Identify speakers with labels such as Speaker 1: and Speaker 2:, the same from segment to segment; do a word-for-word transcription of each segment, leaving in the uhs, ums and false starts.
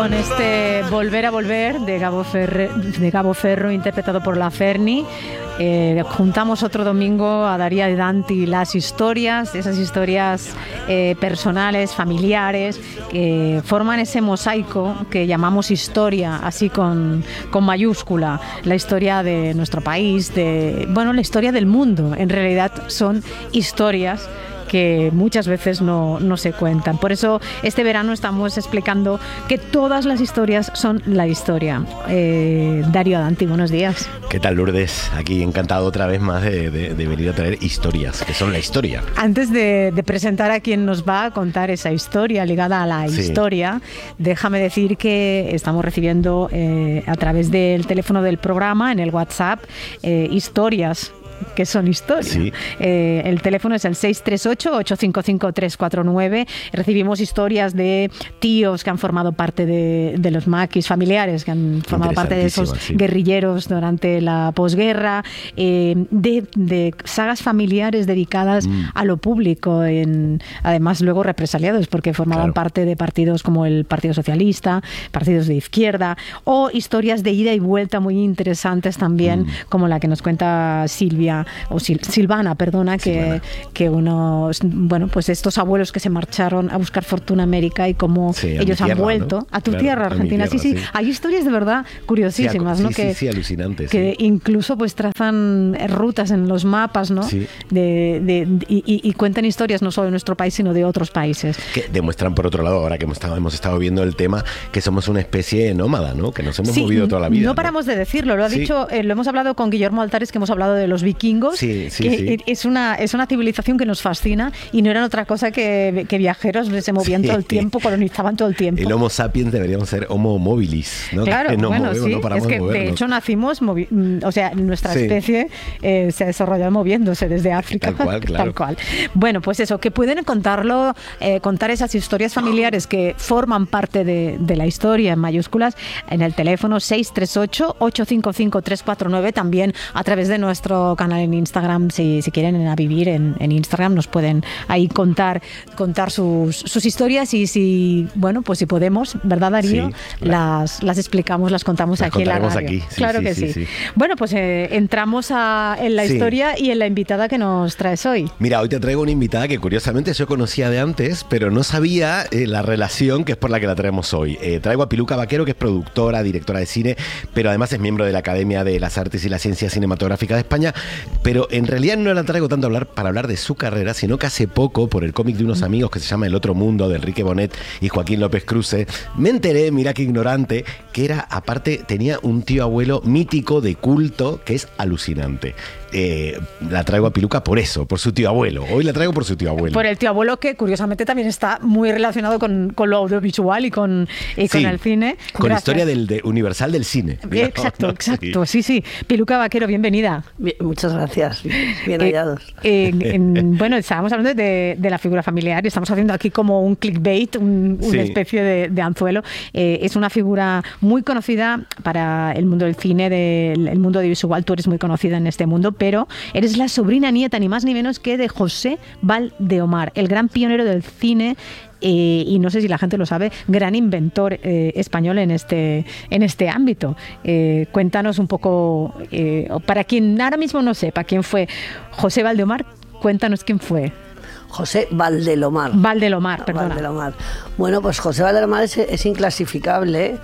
Speaker 1: con este Volver a Volver de Gabo, Ferre, de Gabo Ferro, interpretado por La Ferni. Eh, juntamos otro domingo a Darío y Danti las historias, esas historias eh, personales, familiares, que forman ese mosaico que llamamos historia, así con, con mayúscula, la historia de nuestro país, de, bueno, la historia del mundo. En realidad son historias que muchas veces no, no se cuentan. Por eso este verano estamos explicando que todas las historias son la historia. Eh, Darío Danti, buenos días.
Speaker 2: ¿Qué tal, Lourdes? Aquí encantado otra vez más de, de, de venir a traer historias, que son la historia.
Speaker 1: Antes de, de presentar a quien nos va a contar esa historia ligada a la sí. historia, déjame decir que estamos recibiendo eh, a través del teléfono del programa, en el WhatsApp, eh, historias que son historias. Sí. Eh, el teléfono es el seis tres ocho, ocho cinco cinco, tres cuatro nueve. Recibimos historias de tíos que han formado parte de, de los maquis, familiares que han formado parte de esos sí. guerrilleros durante la posguerra, eh, de, de sagas familiares dedicadas mm. a lo público, en, además luego represaliados porque formaban claro. parte de partidos como el Partido Socialista, partidos de izquierda, o historias de ida y vuelta muy interesantes también, mm. como la que nos cuenta Silvia o Sil- Silvana, perdona, que, Silvana. que unos, bueno, pues estos abuelos que se marcharon a buscar fortuna a América y cómo sí, ellos han tierra, vuelto ¿no? a tu claro, tierra, Argentina. A tierra, sí, sí, sí, hay historias de verdad curiosísimas,
Speaker 2: sí,
Speaker 1: ¿no?
Speaker 2: Sí,
Speaker 1: que,
Speaker 2: sí, sí, alucinantes.
Speaker 1: Que sí. incluso pues trazan rutas en los mapas, ¿no? Sí. De, de, de, y, y cuentan historias no solo de nuestro país, sino de otros países.
Speaker 2: Que demuestran, por otro lado, ahora que hemos estado, hemos estado viendo el tema, que somos una especie nómada, ¿no? Que nos hemos sí, movido toda la vida.
Speaker 1: No paramos ¿no? de decirlo, lo ha sí. dicho, eh, lo hemos hablado con Guillermo Altares, que hemos hablado de los vikingos.
Speaker 2: Sí, sí.
Speaker 1: Que
Speaker 2: Sí.
Speaker 1: es una es una civilización que nos fascina y no eran otra cosa que, que viajeros que se movían sí. todo el tiempo, colonizaban todo el tiempo.
Speaker 2: El Homo sapiens deberíamos ser Homo mobilis, ¿no?
Speaker 1: Claro,
Speaker 2: que no
Speaker 1: bueno,
Speaker 2: movemos,
Speaker 1: sí,
Speaker 2: no
Speaker 1: es que
Speaker 2: de,
Speaker 1: de hecho nacimos, movi- o sea, nuestra sí. especie eh, se ha desarrollado moviéndose desde África.
Speaker 2: Tal cual, claro.
Speaker 1: Tal cual. Bueno, pues eso, que pueden contarlo, eh, contar esas historias familiares que forman parte de, de la historia en mayúsculas en el teléfono seis tres ocho, ocho cinco cinco, tres cuatro nueve, también a través de nuestro canal en Instagram, si, si quieren a vivir en, en Instagram, nos pueden ahí contar contar sus, sus historias y si, bueno, pues si podemos, ¿verdad, Darío? Sí, claro. las, las explicamos, las contamos
Speaker 2: las
Speaker 1: aquí en la radio.
Speaker 2: Aquí. Sí,
Speaker 1: claro
Speaker 2: sí,
Speaker 1: que
Speaker 2: sí,
Speaker 1: sí.
Speaker 2: sí.
Speaker 1: Bueno, pues eh, entramos a, en la sí. historia y en la invitada que nos traes hoy.
Speaker 2: Mira, hoy te traigo una invitada que curiosamente yo conocía de antes, pero no sabía eh, la relación que es por la que la traemos hoy. Eh, traigo a Piluca Vaquero, que es productora, directora de cine, pero además es miembro de la Academia de las Artes y las Ciencias Cinematográficas de España, pero en realidad no la traigo tanto a hablar para hablar de su carrera, sino que hace poco, por el cómic de unos amigos que se llama El Otro Mundo, de Enrique Bonet y Joaquín López Cruce, me enteré, mira qué ignorante, que era, aparte, tenía un tío abuelo mítico de culto que es alucinante. Eh, la traigo a Piluca por eso, por su tío abuelo. Hoy la traigo por su tío abuelo.
Speaker 1: Por el tío abuelo, que curiosamente también está muy relacionado con, con lo audiovisual y con, y con sí, el cine.
Speaker 2: Con la historia del, de, universal del cine.
Speaker 1: Digamos, exacto, ¿no? exacto. Sí, sí. Piluca Vaquero, bienvenida.
Speaker 3: Bien, muchas gracias. Bien hallados.
Speaker 1: Eh, eh, en, bueno, estábamos hablando de, de la figura familiar y estamos haciendo aquí como un clickbait, un, una sí. especie de, de anzuelo. Eh, es una figura muy conocida para el mundo del cine, del el mundo audiovisual. Tú eres muy conocida en este mundo, pero eres la sobrina nieta, ni más ni menos que de José Valdeomar, el gran pionero del cine. Eh, y no sé si la gente lo sabe, gran inventor eh, español en este en este ámbito. Eh, cuéntanos un poco, eh, para quien ahora mismo no sepa quién fue José Valdeomar, cuéntanos quién fue.
Speaker 3: José Valdelomar.
Speaker 1: Valdelomar, perdona.
Speaker 3: Valdelomar. Bueno, pues José Valdelomar es, es inclasificable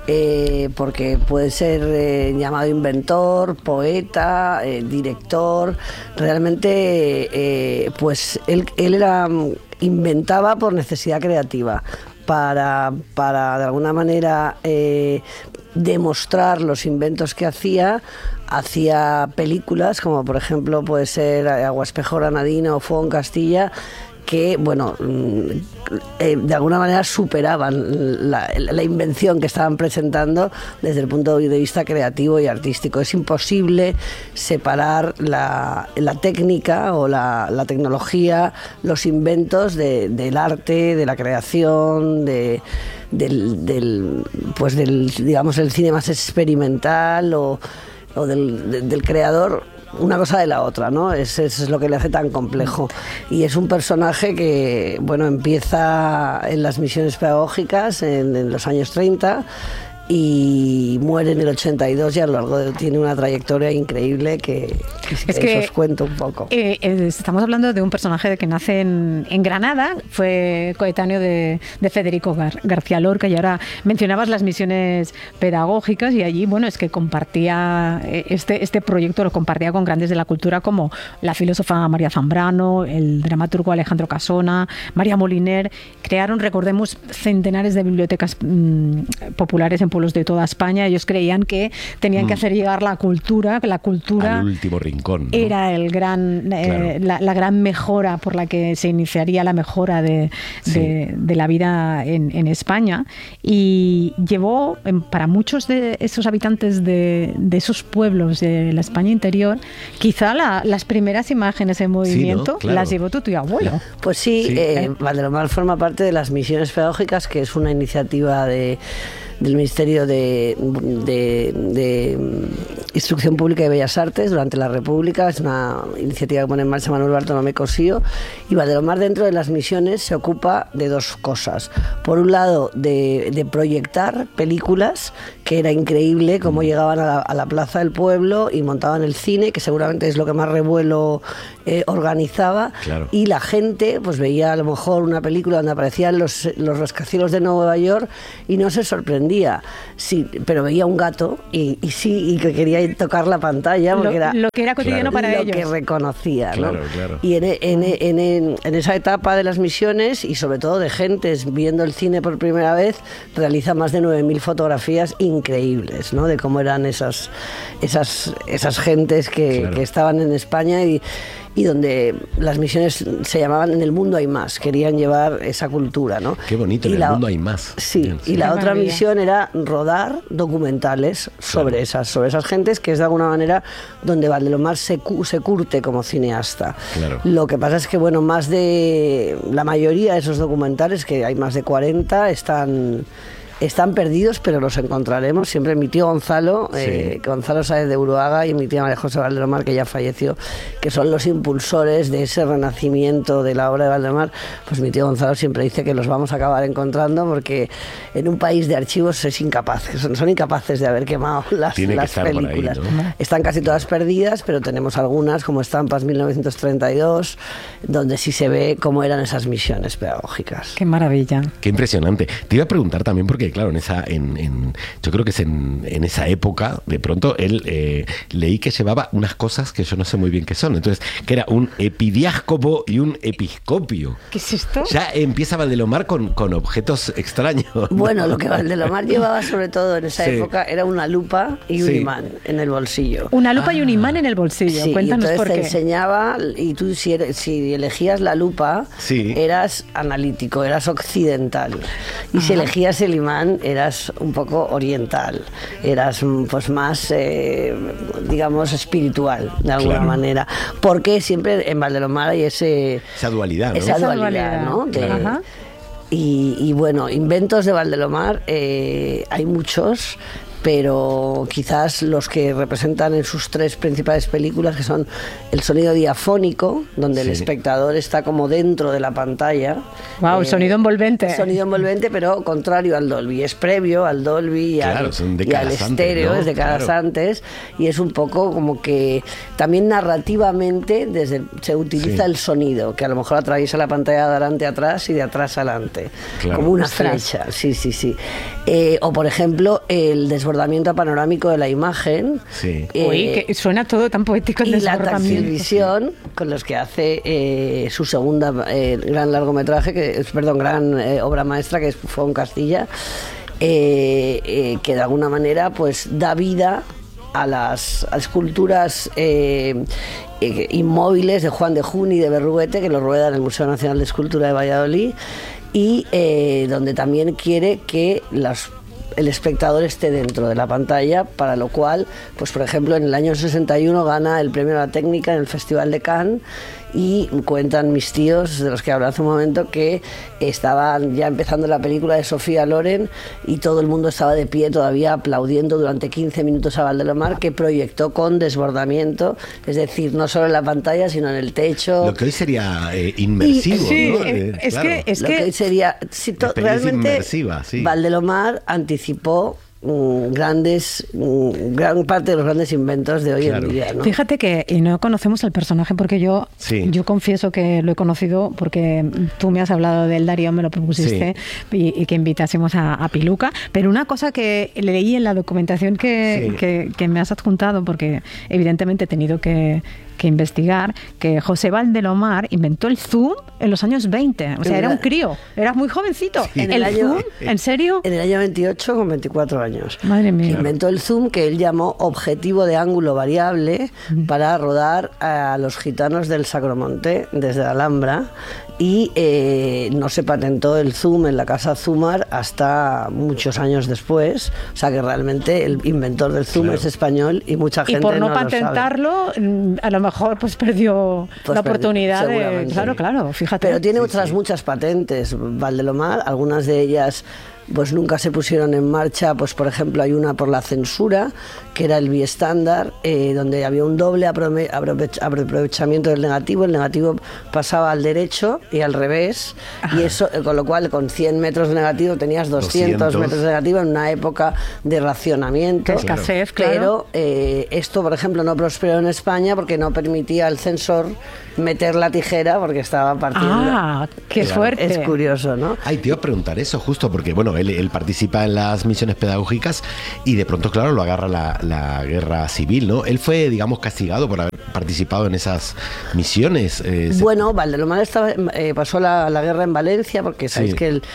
Speaker 3: eh, porque puede ser eh, llamado inventor, poeta, eh, director. Realmente, eh, pues él, él era... inventaba por necesidad creativa, para, para de alguna manera eh, demostrar los inventos que hacía. Hacía películas, como por ejemplo puede ser Aguaspejo Granadino o Fuego en Castilla, que, bueno, eh, de alguna manera superaban la, la invención que estaban presentando desde el punto de vista creativo y artístico. Es imposible separar la, la técnica o la, la tecnología, los inventos de, del arte, de la creación, de, del, del, pues del, digamos, el cine más experimental o, o del, de, del creador. una cosa de la otra, ¿no? Eso es, es lo que le hace tan complejo. Y es un personaje que, bueno, empieza en las misiones pedagógicas en, en los años treinta y muere en el ochenta y dos y a lo largo de, tiene una trayectoria increíble que, que,
Speaker 1: es que
Speaker 3: os cuento un poco.
Speaker 1: Eh, eh, estamos hablando de un personaje que nace en, en Granada, fue coetáneo de, de Federico Gar- García Lorca, y ahora mencionabas las misiones pedagógicas, y allí, bueno, es que compartía este, este proyecto, lo compartía con grandes de la cultura como la filósofa María Zambrano, el dramaturgo Alejandro Casona, María Moliner. Crearon, recordemos, centenares de bibliotecas mmm, populares en pueblos de toda España. Ellos creían que tenían mm. que hacer llegar la cultura, que la cultura
Speaker 2: al último rincón, ¿no?
Speaker 1: Era el gran,
Speaker 2: claro.
Speaker 1: eh, la, la gran mejora por la que se iniciaría la mejora de,
Speaker 2: sí.
Speaker 1: de, de la vida en, en España, y llevó para muchos de esos habitantes de, de esos pueblos de la España interior, quizá la, las primeras imágenes en movimiento,
Speaker 2: sí, ¿no? Claro.
Speaker 1: las llevó tu tío abuelo.
Speaker 3: Pues sí, sí. Eh, ¿Eh? Valdelomar forma parte de las misiones pedagógicas, que es una iniciativa de del Ministerio de, de, de Instrucción Pública y Bellas Artes durante la República. Es una iniciativa que pone en marcha Manuel Bartolomé Cosío, y Valdelomar, dentro de las misiones, se ocupa de dos cosas. Por un lado, de, de proyectar películas, que era increíble cómo llegaban a la, a la plaza del pueblo y montaban el cine, que seguramente es lo que más revuelo eh, organizaba,
Speaker 2: claro.
Speaker 3: Y la gente pues veía a lo mejor una película donde aparecían los, los rascacielos de Nueva York y no se sorprendía, sí, pero veía un gato y, y sí, y que quería tocar la pantalla porque
Speaker 1: lo,
Speaker 3: era
Speaker 1: lo que era cotidiano, claro, para
Speaker 3: lo
Speaker 1: ellos,
Speaker 3: que reconocía, ¿no?
Speaker 2: Claro, claro.
Speaker 3: Y en, en, en, en, en esa etapa de las misiones, y sobre todo de gentes viendo el cine por primera vez, realiza más de nueve mil fotografías increíbles, ¿no? De cómo eran esas esas esas gentes que, claro. que estaban en España, y y donde las misiones se llamaban En el mundo hay más, querían llevar esa cultura, ¿no?
Speaker 2: Qué bonito,
Speaker 3: y
Speaker 2: En
Speaker 3: la,
Speaker 2: el mundo hay más.
Speaker 3: Sí, Bien, sí. Y la Qué otra maravilla. Misión era rodar documentales sobre, claro. esas, sobre esas gentes, que es de alguna manera donde Valdelomar se, se curte como cineasta.
Speaker 2: Claro.
Speaker 3: Lo que pasa es que, bueno, más de la mayoría de esos documentales, que hay más de cuarenta, están... Están perdidos, pero los encontraremos. Siempre mi tío Gonzalo, sí. eh, Gonzalo Sáez de Uruaga, y mi tía María José Valdelomar, que ya falleció, que son los impulsores de ese renacimiento de la obra de Valdelomar. Pues mi tío Gonzalo siempre dice que los vamos a acabar encontrando, porque en un país de archivos es incapaz, son, son incapaces de haber quemado las, las películas. Ahí, ¿no? Están casi todas perdidas, pero tenemos algunas, como Estampas mil novecientos treinta y dos, donde sí se ve cómo eran esas misiones pedagógicas.
Speaker 1: Qué maravilla.
Speaker 2: Qué impresionante. Te iba a preguntar también, porque claro, en esa, en, en, yo creo que es en, en esa época, de pronto él eh, leí que llevaba unas cosas que yo no sé muy bien qué son. Entonces, que era un epidiáscopo y un episcopio.
Speaker 1: ¿Qué es esto?
Speaker 2: Ya empieza Valdelomar con, con objetos extraños, ¿no?
Speaker 3: Bueno, lo que Valdelomar llevaba sobre todo en esa sí. época era una lupa y un sí. imán en el bolsillo.
Speaker 1: Una lupa ah. y un imán en el bolsillo.
Speaker 3: Sí,
Speaker 1: Cuéntanos
Speaker 3: y entonces
Speaker 1: por
Speaker 3: te
Speaker 1: qué.
Speaker 3: enseñaba, y tú si, eres, si elegías la lupa, sí. eras analítico, eras occidental. Y Ajá. si elegías el imán, eras un poco oriental, eras pues más, eh, digamos, espiritual, de alguna claro. manera. Porque siempre en Valdelomar hay ese,
Speaker 2: esa dualidad, ¿no?
Speaker 3: Esa dualidad, ¿no? De,
Speaker 1: claro.
Speaker 3: y, y bueno, inventos de Valdelomar eh, hay muchos, pero quizás los que representan en sus tres principales películas, que son el sonido diafónico, donde sí. el espectador está como dentro de la pantalla.
Speaker 1: Wow, eh, sonido envolvente.
Speaker 3: Sonido envolvente, pero contrario al Dolby. Es previo al Dolby y
Speaker 2: claro,
Speaker 3: al,
Speaker 2: son
Speaker 3: y al estéreo,
Speaker 2: antes, ¿no?
Speaker 3: es décadas claro. antes, y es un poco como que también narrativamente desde, se utiliza sí. el sonido, que a lo mejor atraviesa la pantalla de adelante a atrás y de atrás a adelante, claro. como una flecha. Sí, sí, sí. Eh, o por ejemplo, el desbordamiento panorámico de la imagen.
Speaker 2: Sí.
Speaker 1: Eh, Uy, que suena todo tan poético. El
Speaker 3: y la taxilvisión, con los que hace eh, su segunda eh, gran largometraje, que es, perdón, gran eh, obra maestra, que fue en Castilla, eh, eh, que de alguna manera pues da vida a las a esculturas eh, eh, inmóviles de Juan de Juni y de Berruguete, que lo rueda en el Museo Nacional de Escultura de Valladolid, y eh, donde también quiere que las el espectador esté dentro de la pantalla, para lo cual, pues por ejemplo, en el año sesenta y uno gana el premio a la técnica en el Festival de Cannes, y cuentan mis tíos, de los que hablé hace un momento, que estaban ya empezando la película de Sofía Loren y todo el mundo estaba de pie todavía aplaudiendo durante quince minutos a Valdelomar, que proyectó con desbordamiento, es decir, no solo en la pantalla, sino en el techo.
Speaker 2: Lo que hoy sería eh, inmersivo,
Speaker 1: sí,
Speaker 2: ¿no?
Speaker 1: Eh, es
Speaker 2: claro.
Speaker 1: que es
Speaker 3: Lo
Speaker 1: que,
Speaker 3: que hoy sería si to, realmente
Speaker 2: sí.
Speaker 3: Valdelomar anticipó mm, grandes mm, gran parte de los grandes inventos de hoy claro. en día, ¿no?
Speaker 1: Fíjate que y no conocemos al personaje porque yo sí. yo confieso que lo he conocido porque tú me has hablado del Darío, me lo propusiste sí. y, y que invitásemos a, a Piluca, pero una cosa que leí en la documentación que, sí. que, que me has adjuntado, porque evidentemente he tenido que que investigar, que José Valdelomar inventó el zoom en los años veinte. O sea, era un crío, era muy jovencito. Sí. ¿El, el año, zoom? ¿En serio?
Speaker 3: En el año veintiocho, con veinticuatro años.
Speaker 1: Madre mía.
Speaker 3: Inventó el zoom, que él llamó objetivo de ángulo variable, uh-huh. para rodar a los gitanos del Sacromonte desde la Alhambra, y eh, no se patentó el zoom en la casa Zumar hasta muchos años después. O sea, que realmente el inventor del zoom claro. es español y mucha gente
Speaker 1: no lo sabe. Y por no,
Speaker 3: no
Speaker 1: patentarlo, a lo mejor pues perdió pues la oportunidad de... Claro, claro, fíjate.
Speaker 3: Pero tiene
Speaker 2: sí,
Speaker 3: otras
Speaker 2: sí.
Speaker 3: muchas patentes, Valdelomar, algunas de ellas pues nunca se pusieron en marcha. Pues por ejemplo hay una por la censura, que era el biestándar, eh, donde había un doble aprovechamiento del negativo. El negativo pasaba al derecho y al revés, Ajá. y eso, con lo cual con cien metros de negativo tenías doscientos, doscientos metros de negativo en una época de racionamiento.
Speaker 1: Que escasez, claro.
Speaker 3: Pero eh, esto, por ejemplo, no prosperó en España porque no permitía al censor meter la tijera porque estaba partiendo.
Speaker 1: Ah, qué
Speaker 2: claro.
Speaker 1: fuerte.
Speaker 3: Es curioso, ¿no?
Speaker 2: Ay, te iba a preguntar eso justo porque, bueno, él, él participa en las misiones pedagógicas y de pronto, claro, lo agarra la, la guerra civil, ¿no? Él fue, digamos, castigado por haber participado en esas misiones. Eh,
Speaker 3: bueno, Valdelomar estaba, eh, pasó la, la guerra en Valencia, porque sabéis sí. que el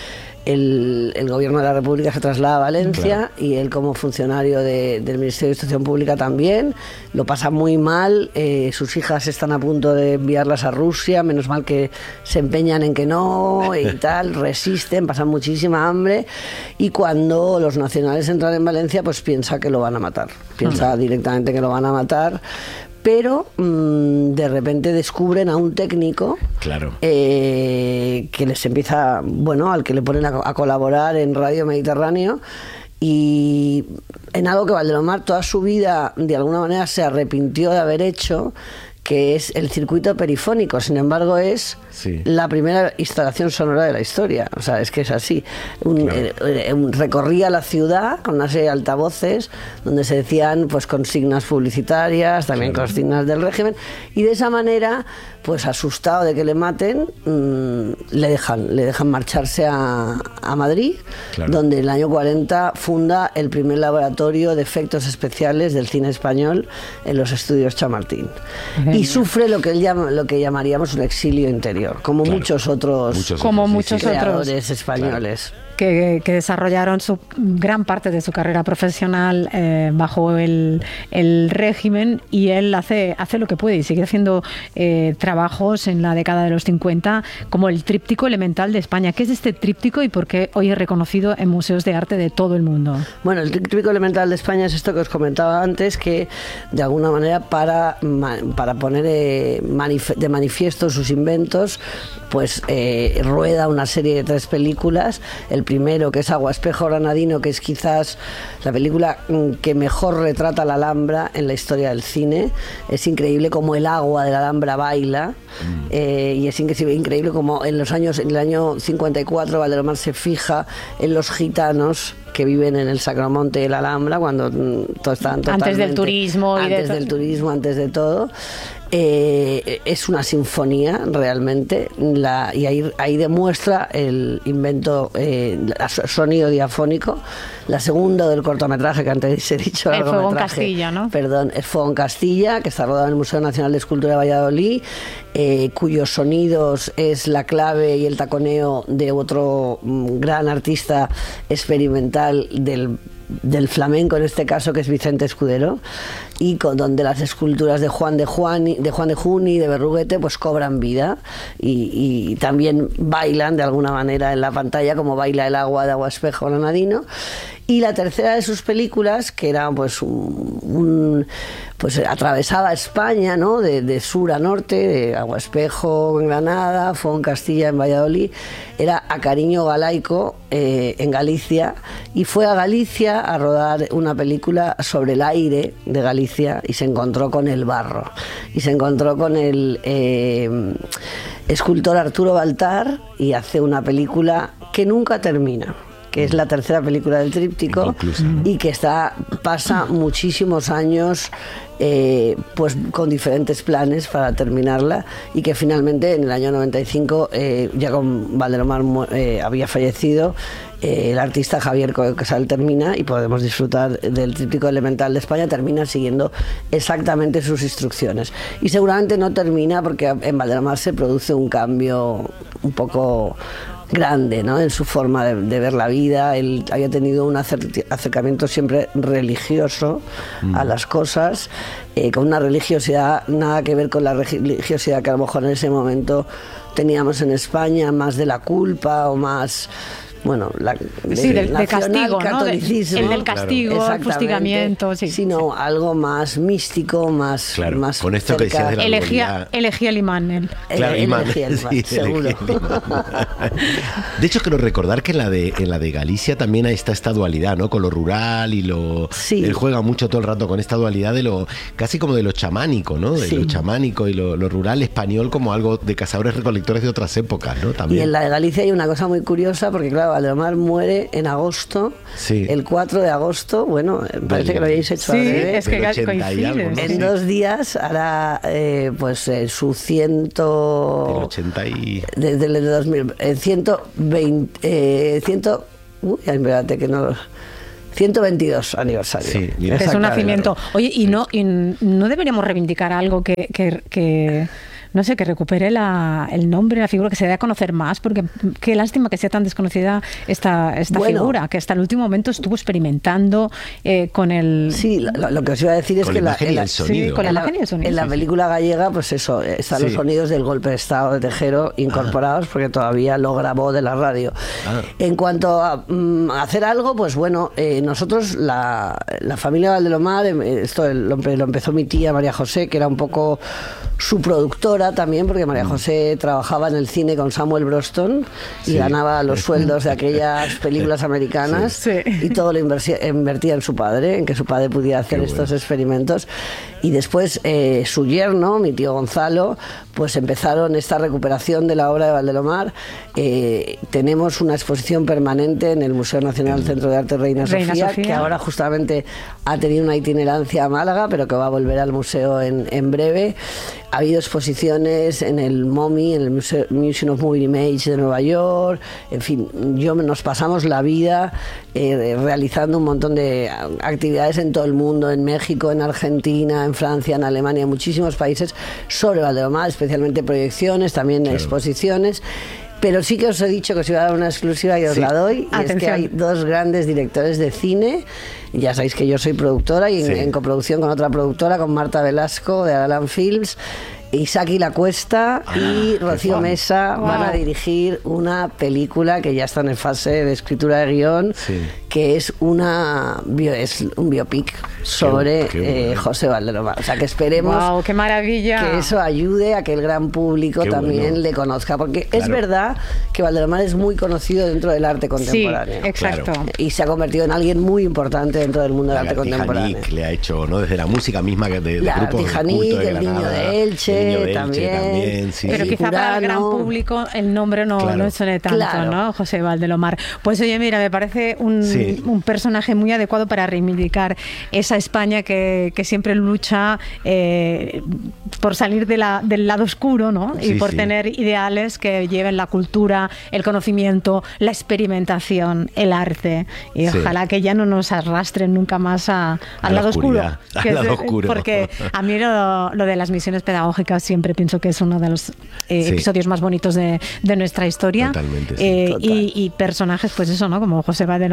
Speaker 3: El, el gobierno de la República se traslada a Valencia, claro. y él como funcionario de, del Ministerio de Instrucción Pública también, lo pasa muy mal, eh, sus hijas están a punto de enviarlas a Rusia, menos mal que se empeñan en que no y tal, resisten, pasan muchísima hambre, y cuando los nacionales entran en Valencia pues piensa que lo van a matar, piensa uh-huh. directamente que lo van a matar. Pero mmm, de repente descubren a un técnico
Speaker 2: claro.
Speaker 3: eh, que les empieza, bueno, al que le ponen a, a colaborar en Radio Mediterráneo, y en algo que Valdelomar toda su vida de alguna manera se arrepintió de haber hecho, que es el circuito perifónico. Sin embargo, es sí. la primera instalación sonora de la historia. O sea, es que es así. Un, claro. eh, un, recorría la ciudad con una serie de altavoces donde se decían pues consignas publicitarias, también claro. consignas del régimen, y de esa manera, pues asustado de que le maten, mmm, le dejan, le dejan marcharse a, a Madrid, claro. donde en el año cuarenta funda el primer laboratorio de efectos especiales del cine español en los estudios Chamartín. Uh-huh. Y sufre lo que él llama, lo que llamaríamos un exilio interior, como claro. muchos otros,
Speaker 1: muchos como otros, muchos
Speaker 3: sí, sí. creadores
Speaker 1: otros
Speaker 3: españoles.
Speaker 1: Claro. Que, que desarrollaron su gran parte de su carrera profesional eh, bajo el, el régimen, y él hace, hace lo que puede y sigue haciendo eh, trabajos en la década de los cincuenta, como el tríptico elemental de España. ¿Qué es este tríptico y por qué hoy es reconocido en museos de arte de todo el mundo? Bueno,
Speaker 3: el tríptico elemental de España es esto que os comentaba antes, que de alguna manera para, para poner eh, manif- de manifiesto sus inventos, pues eh, rueda una serie de tres películas. El primero, que es Agua Espejo Granadino, que es quizás la película que mejor retrata la Alhambra en la historia del cine. Es increíble cómo el agua de la Alhambra baila, mm. eh, y es increíble cómo en los años, en el año cincuenta y cuatro Valdelomar se fija en los gitanos que viven en el Sacromonte de la Alhambra, cuando todo estaban totalmente...
Speaker 1: Antes del turismo.
Speaker 3: Antes
Speaker 1: y de
Speaker 3: del turismo, antes de todo. Eh, es una sinfonía realmente, la, y ahí, ahí demuestra el invento, eh, el sonido diafónico. La segunda del cortometraje que antes he dicho,
Speaker 1: el Fuego en Castilla, ¿no?
Speaker 3: Perdón, es Fuego en Castilla, que está rodado en el Museo Nacional de Escultura de Valladolid, eh, cuyos sonidos es la clave y el taconeo de otro mm, gran artista experimental del del flamenco, en este caso, que es Vicente Escudero, y con donde las esculturas de Juan de Juan de Juan de Juni, de Berruguete, pues cobran vida y, y también bailan de alguna manera en la pantalla, como baila el agua de Agua Espejo Granadino. Y la tercera de sus películas, que era pues un, un pues atravesaba España, ¿no? De, de sur a norte, de Aguaspejo en Granada, Fontcastilla en Valladolid, era A Cariño Galaico eh, en Galicia, y fue a Galicia a rodar una película sobre el aire de Galicia y se encontró con el barro y se encontró con el eh, escultor Arturo Baltar y hace una película que nunca termina, que es la tercera película del tríptico y que está pasa muchísimos años eh, pues con diferentes planes para terminarla, y que finalmente en el año noventa y cinco, eh, ya con Valdelomar eh, había fallecido, eh, el artista Javier Casal termina y podemos disfrutar del tríptico elemental de España. Termina siguiendo exactamente sus instrucciones y seguramente no termina porque en Valdelomar se produce un cambio un poco grande, ¿no? En su forma de, de ver la vida. Él había tenido un acer- acercamiento siempre religioso mm. a las cosas, eh, con una religiosidad nada que ver con la religiosidad que a lo mejor en ese momento teníamos en España, más de la culpa o más... Bueno, la, de,
Speaker 1: sí, del de castigo,
Speaker 3: catolicismo,
Speaker 1: ¿no? El del castigo,
Speaker 3: claro.
Speaker 1: el fustigamiento, sí.
Speaker 3: Sino algo más místico, más,
Speaker 2: claro,
Speaker 3: más
Speaker 2: con esto cerca. Que decías de la
Speaker 1: elegía, elegía el imán. Él.
Speaker 2: Claro,
Speaker 3: el,
Speaker 2: imán.
Speaker 3: Elegía el imán, sí, seguro. El imán.
Speaker 2: De hecho, quiero recordar que en la de en la de Galicia también está esta dualidad, ¿no? Con lo rural y lo...
Speaker 3: Sí.
Speaker 2: Él juega mucho todo el rato con esta dualidad de lo... Casi como de lo chamánico, ¿no? De sí. lo chamánico y lo, lo rural español como algo de cazadores recolectores de otras épocas, ¿no? También.
Speaker 3: Y en la de Galicia hay una cosa muy curiosa, porque claro, Valdelomar muere en agosto, sí. el cuatro de agosto, bueno, parece Vale. que lo habéis hecho
Speaker 1: sí,
Speaker 3: breve.
Speaker 1: es que coincide.
Speaker 2: Algo, ¿no?
Speaker 3: En
Speaker 2: sí.
Speaker 3: dos días hará eh, pues eh, su ciento...
Speaker 2: Del ochenta y...
Speaker 3: Desde el dos mil, eh, ciento veinte... Eh, ciento... Uy, espérate que no... ciento veintidós aniversario.
Speaker 2: Sí,
Speaker 1: es un nacimiento. Oye, y, sí. no, y no deberíamos reivindicar algo que... que, que... no sé, que recupere la, el nombre, la figura, que se dé a conocer más, porque qué lástima que sea tan desconocida esta, esta bueno, figura, que hasta el último momento estuvo experimentando eh, con el...
Speaker 3: Sí, lo, lo que os iba a decir es que la,
Speaker 2: en la,
Speaker 1: sí, con la imagen y el sonido.
Speaker 3: En la
Speaker 1: sí,
Speaker 3: película gallega, pues eso, están sí. los sonidos del golpe de Estado de Tejero incorporados, ah. porque todavía lo grabó de la radio. Ah. En cuanto a um, hacer algo, pues bueno, eh, nosotros, la, la familia Valdelomar, esto lo, lo empezó mi tía María José, que era un poco su productora también, porque María José trabajaba en el cine con Samuel Broston y sí. ganaba los sueldos de aquellas películas americanas
Speaker 1: sí. Sí.
Speaker 3: y todo lo invertía, invertía en su padre, en que su padre pudiera hacer Qué estos bueno. experimentos. Y después eh, su yerno, mi tío Gonzalo, pues empezaron esta recuperación de la obra de Valdelomar. Eh, tenemos una exposición permanente en el Museo Nacional el Centro de Arte Reina, Reina Sofía, Sofía, que ahora justamente ha tenido una itinerancia a Málaga, pero que va a volver al museo en, en breve. Ha habido exposiciones en el MoMI, en el Museo, Museum of Moving Image de Nueva York. En fin, yo nos pasamos la vida eh, realizando un montón de actividades en todo el mundo, en México, en Argentina, en Francia, en Alemania, en muchísimos países, sobre Valdelomar, especialmente proyecciones, también claro. exposiciones. Pero sí que os he dicho que os iba a dar una exclusiva y os sí. la doy. Y es que hay dos grandes directores de cine. Ya sabéis que yo soy productora y sí. en, en coproducción con otra productora, con Marta Velasco de Alan Films. Isaki La Cuesta ah, y Rocío Mesa wow. van a dirigir una película que ya está en fase de escritura de guión, sí. que es una bio, es un biopic sobre qué, qué eh, José Valdelomar. O sea, que esperemos
Speaker 1: wow, qué maravilla.
Speaker 3: que eso ayude a que el gran público qué también bueno. le conozca, porque claro. es verdad que Valdelomar es muy conocido dentro del arte contemporáneo.
Speaker 1: Sí, exacto.
Speaker 3: Claro. Y se ha convertido en alguien muy importante dentro del mundo del
Speaker 2: la
Speaker 3: arte contemporáneo.
Speaker 2: Le ha hecho, ¿no? Desde la música misma de, de
Speaker 3: la
Speaker 2: grupos
Speaker 3: Tijanic,
Speaker 2: de culto de
Speaker 3: el
Speaker 2: Granada,
Speaker 3: Niño de Elche,
Speaker 2: el Niño de Elche
Speaker 3: también.
Speaker 2: también sí.
Speaker 1: Pero
Speaker 2: sí.
Speaker 1: quizá
Speaker 3: Purano.
Speaker 1: para el gran público el nombre no, claro. no suene tanto, claro. ¿no? José Valdelomar. Pues oye, mira, me parece un, sí. un personaje muy adecuado para reivindicar esa España que, que siempre lucha eh, por salir de la, del lado oscuro, ¿no? Y sí, por sí. tener ideales que lleven la cultura, el conocimiento, la experimentación, el arte. Y sí. ojalá que ya no nos arrastren nunca más a, al lado oscuro.
Speaker 2: Al lado oscuro.
Speaker 1: Porque a mí lo, lo de las misiones pedagógicas siempre pienso que es uno de los eh, sí. episodios más bonitos de, de nuestra historia.
Speaker 2: Totalmente, sí.
Speaker 1: Eh,
Speaker 3: Total.
Speaker 1: y, y personajes, pues eso, ¿no? Como José Valdelomar no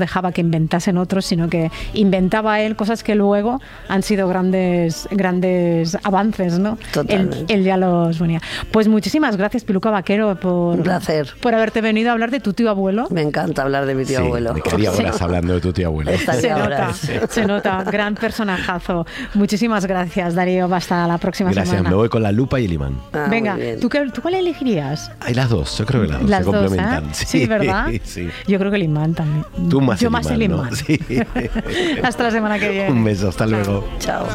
Speaker 1: dejaba que inventasen otros, sino que inventaba él cosas que luego han sido grandes, grandes avances, ¿no?
Speaker 3: Totalmente.
Speaker 1: Él, él ya los ponía. Pues muchísimas gracias, Piluca Vaquero, por,
Speaker 3: Un placer.
Speaker 1: por haberte venido a hablar de tu tío abuelo.
Speaker 3: Me encanta hablar de mi tío
Speaker 2: Sí,
Speaker 3: abuelo.
Speaker 2: me quedaría horas
Speaker 1: Sí.
Speaker 2: hablando de tu tío abuelo.
Speaker 3: Estaría
Speaker 1: Se nota,
Speaker 3: horas.
Speaker 1: se nota. Gran personajazo. Muchísimas gracias, Darío. Hasta la próxima
Speaker 2: Gracias,
Speaker 1: semana.
Speaker 2: me voy con la lupa y el imán.
Speaker 3: Ah,
Speaker 1: Venga,
Speaker 3: muy bien.
Speaker 1: ¿tú, qué, ¿tú cuál elegirías?
Speaker 2: Hay las dos, yo creo que las dos
Speaker 1: Las
Speaker 2: se
Speaker 1: dos,
Speaker 2: complementan.
Speaker 1: ¿eh? Sí, ¿verdad?
Speaker 2: Sí.
Speaker 1: Yo creo que el imán también.
Speaker 2: Tú más
Speaker 1: Yo
Speaker 2: el
Speaker 1: más
Speaker 2: imán,
Speaker 1: el
Speaker 2: ¿no?
Speaker 1: imán.
Speaker 2: Sí.
Speaker 1: Hasta la semana que viene.
Speaker 2: Un beso, hasta luego.
Speaker 3: Chao.